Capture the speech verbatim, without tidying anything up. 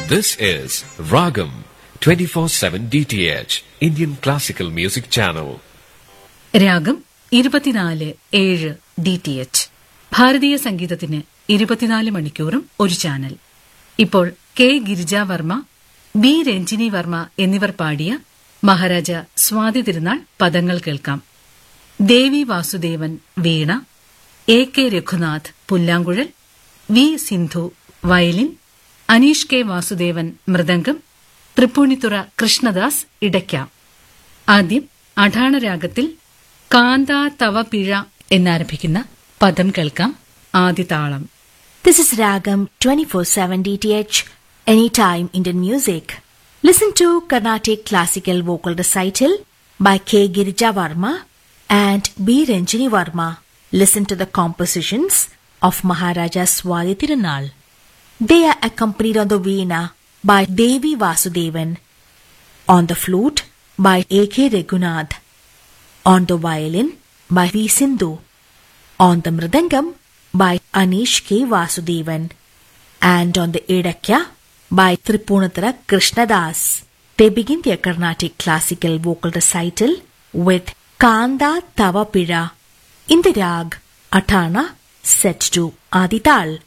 This is Ragam twenty-four seven D T H, Indian Classical Music Channel. രാഗം ഇരുപത്തിനാല് ഏഴ് D T H. ഭാരതീയ സംഗീതത്തിന് ഇരുപത്തിനാല് മണിക്കൂറും ഒരു ചാനൽ. ഇപ്പോൾ കെ ഗിരിജാവർമ്മ, ബി രഞ്ജിനി വർമ്മ എന്നിവർ പാടിയ മഹാരാജ സ്വാതി തിരുനാൾ പദങ്ങൾ കേൾക്കാം. ദേവി വാസുദേവൻ വീണ, A K Raghunath പുല്ലാങ്കുഴൽ, V Sindhu violin, Aneesh K Vasudevan mridangam, Tripunithura Krishnadas ഇടയ്ക്ക. ആദ്യം അഠാണരാഗത്തിൽ കാന്താ തവ പിഴ എന്നാരംഭിക്കുന്ന പദം കേൾക്കാം. ആദിതാളം. This is Ragam twenty-four seven D T H, Anytime Indian Music. Listen to Carnatic Classical Vocal Recital by K. Girija Varma and B. Ranjini Varma. Listen to the compositions of Maharaja Swati Tirunal. They are accompanied on the veena by Devi Vasudevan, on the flute by A K Raghunath, on the violin by V. Sindhu, on the mridangam by Anish K. Vasudevan, and on the edakya by Tripunithara Krishnadas. They begin their Carnatic classical vocal recital with Kanda Tava Pira in the rag Athana set to Adital.